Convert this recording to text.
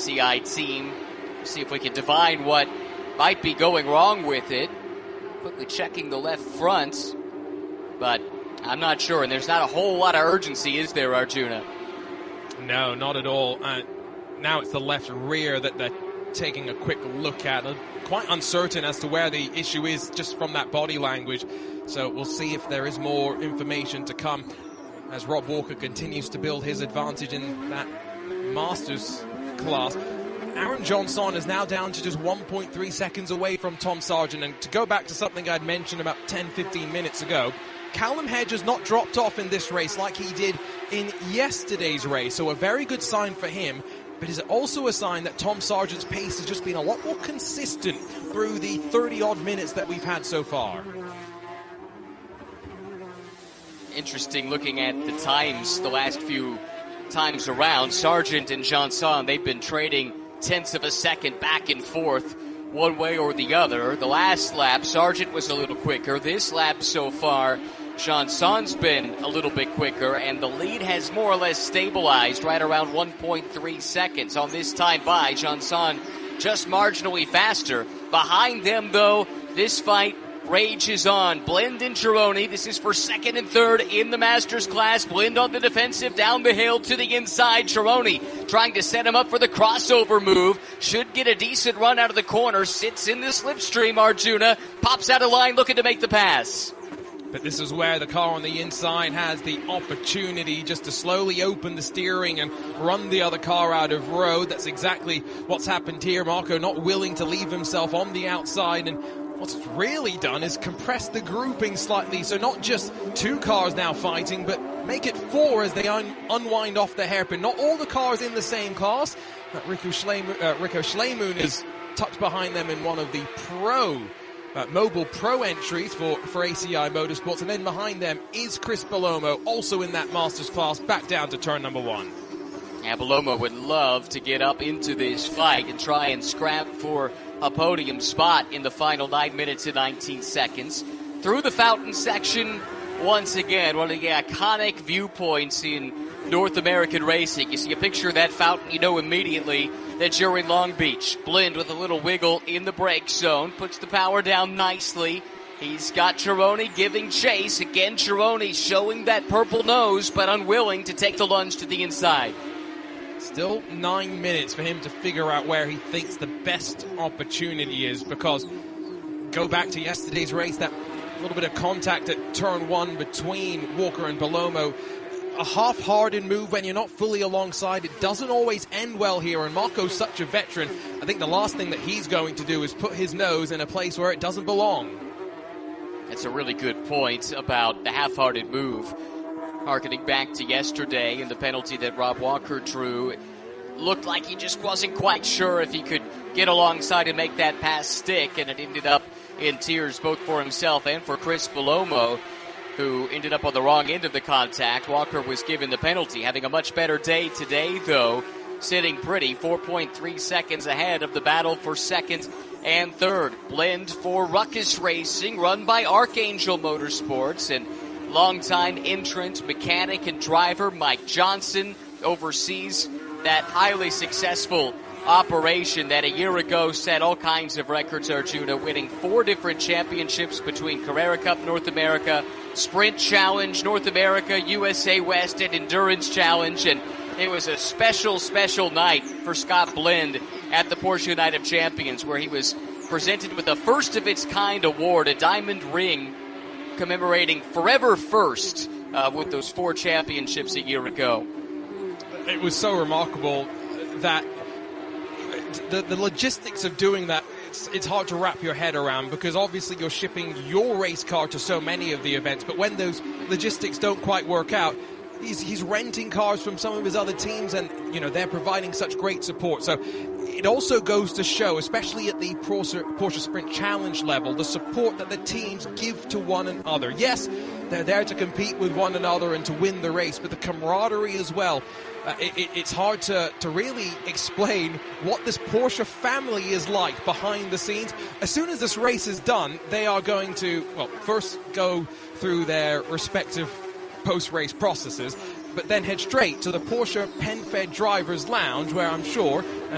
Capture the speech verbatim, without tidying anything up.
C I team. See if we can divine what might be going wrong with it. Quickly checking the left front, but I'm not sure. And there's not a whole lot of urgency, is there, Arjuna? No, not at all. Uh, now it's the left rear that they're taking a quick look at. They're quite uncertain as to where the issue is just from that body language. So we'll see if there is more information to come as Rob Walker continues to build his advantage in that Masters class. Aaron Johnson is now down to just one point three seconds away from Tom Sargent. And to go back to something I'd mentioned about ten, fifteen minutes ago, Callum Hedge has not dropped off in this race like he did in yesterday's race. So a very good sign for him. But is it also a sign that Tom Sargent's pace has just been a lot more consistent through the thirty-odd minutes that we've had so far? Interesting looking at the times the last few times around. Sargent and Johnson, they've been trading tenths of a second back and forth one way or the other. The last lap, Sargent was a little quicker. This lap so far, Johnson's been a little bit quicker, and the lead has more or less stabilized right around one point three seconds on this time by. Johnson just marginally faster. Behind them, though, this fight rages on. Blind and Chironi, this is for second and third in the Masters class. Blind on the defensive, down the hill to the inside. Chironi trying to set him up for the crossover move. Should get a decent run out of the corner. Sits in the slipstream, Arjuna. Pops out of line looking to make the pass. But this is where the car on the inside has the opportunity just to slowly open the steering and run the other car out of road. That's exactly what's happened here. Marco not willing to leave himself on the outside, and what's it's really done is compress the grouping slightly, so not just two cars now fighting, but make it four as they un- unwind off the hairpin. Not all the cars in the same class. Uh, Rico Schlemoon, uh, Rico Schlemoon is tucked behind them in one of the pro, uh, mobile pro entries for, for A C I Motorsports, and then behind them is Chris Belomo, also in that Masters class, back down to turn number one. Yeah, Belomo would love to get up into this fight and try and scrap for a podium spot in the final nine minutes and nineteen seconds. Through the fountain section, once again, one of the iconic viewpoints in North American racing. You see a picture of that fountain, you know immediately that you're in Long Beach. Blind with a little wiggle in the brake zone, puts the power down nicely. He's got Chironi giving chase. Again, Chironi showing that purple nose, but unwilling to take the lunge to the inside. Still nine minutes for him to figure out where he thinks the best opportunity is, because go back to yesterday's race, that little bit of contact at turn one between Walker and Belomo. A half-hearted move when you're not fully alongside, it doesn't always end well here, and Marco's such a veteran. I think the last thing that he's going to do is put his nose in a place where it doesn't belong. That's a really good point about the half-hearted move. Harkening back to yesterday and the penalty that Rob Walker drew, it looked like he just wasn't quite sure if he could get alongside and make that pass stick, and it ended up in tears both for himself and for Chris Belomo, who ended up on the wrong end of the contact. Walker was given the penalty, having a much better day today, though, sitting pretty, four point three seconds ahead of the battle for second and third. Blend for Ruckus Racing, run by Archangel Motorsports, and longtime entrant, mechanic, and driver Mike Johnson oversees that highly successful operation that a year ago set all kinds of records, Arjuna, winning four different championships between Carrera Cup North America, Sprint Challenge North America, U S A West, and Endurance Challenge. And it was a special, special night for Scott Blend at the Porsche Night of Champions, where he was presented with a first-of-its-kind award, a diamond ring, commemorating Forever First uh, with those four championships a year ago. It was so remarkable that the, the logistics of doing that, it's, it's hard to wrap your head around, because obviously you're shipping your race car to so many of the events, but when those logistics don't quite work out, he's, he's renting cars from some of his other teams, and you know they're providing such great support. So it also goes to show, especially at the Porsche, Porsche Sprint Challenge level, the support that the teams give to one another. Yes, they're there to compete with one another and to win the race, but the camaraderie as well. Uh, it, it, it's hard to, to really explain what this Porsche family is like behind the scenes. As soon as this race is done, they are going to, well, first go through their respective post-race processes, but then head straight to the Porsche PenFed Drivers Lounge, where I'm sure uh,